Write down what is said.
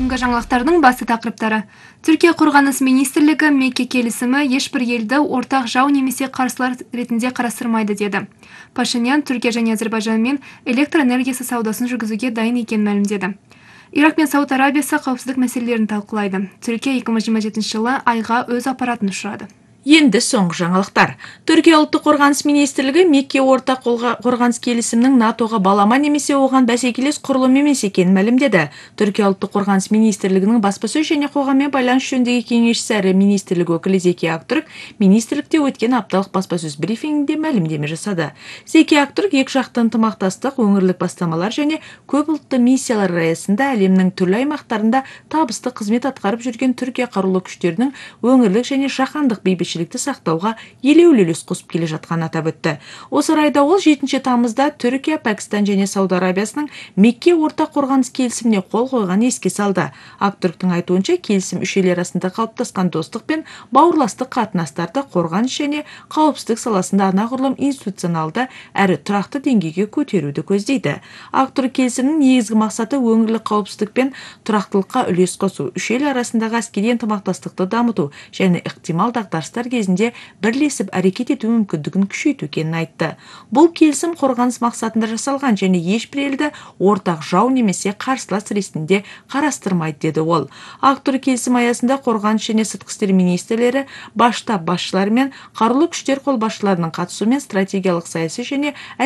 Бүгінгі жаңалықтардың басты тақырыптары. Түркия қорғаныс министрлігі Мекке келісімі ешбір елді ортақ жау немесе қарсылар ретінде қарастырмайды деді. Пашинян Түркия және Әзербайжанмен электр энергиясы саудасын жүргізуге дайын екенін мәлімдеді. Ирак пен Сауд Арабиясы қауіпсіздік мәселелерін талқылайды. Түркия 2027 жылы айға өз аппаратын ұшырады. Енді соңғы жаңалықтар. Түркия ұлттық қорғаныс министрлігі Мекке ортақ қорғаныс келісімнің НАТОға балама немесе оған бәсекелес құрылым емес екенін мәлімдеді. Түркия ұлттық қорғаныс министрлігінің баспасөз және қоғаммен байланыс жөніндегі кеңесшісі әрі министрлік өкілі Зеки Актүрк министрлікте өткен апталық баспасөз брифингінде мәлімдеме жасады. Зеки Актүрк екіжақты ынтымақтастық, өңірлік бастамалар және көпұлтты миссиялар аясында әлемнің түрлі аймақтарында табысты қызмет атқарып жүрген Түркия қарулы күштерінің өңірлік және жаһандық бейбітшілікті сақтауға елеулі үлес қосып келе жатқанын атап өтті. Осы орайда ол 7 тамызда Түркия, Пәкістан және Сауд Арабиясының Мекке ортақ қорғаныс келісіміне қол қойған еске салды. Актүрктің айтуынша, келісім мүшелері арасында қалыптасқан достық пен бауырластық қатынастарды қорғаныс және қауіпсіздік саласында анағұрлым институционалды әрі тұрақты деңгейге көтеруді көздейді. Актүрк келісімнің негізгі мақсаты өңірлік қауіпсіздік пен тұрақтылыққа үлес қосу, үш ел арасындағы әскери ынтымақтастықты дамыту және ықтимал дағдарыстар кезінде бірлесіп әрекет ету мүмкіндігін күшейту екенін айтты. Бұл келісім қорғаныс мақсатында жасалған және ешбір елді ортақ жау немесе қарсылас ретінде қарастырмайды деді ол. Актүрк келісім аясында қорғаныс және сыртқы істер министрлері, бас штаб басшылары мен қарулы күштер қолбасшыларының қатысуымен стратегиялық саяси және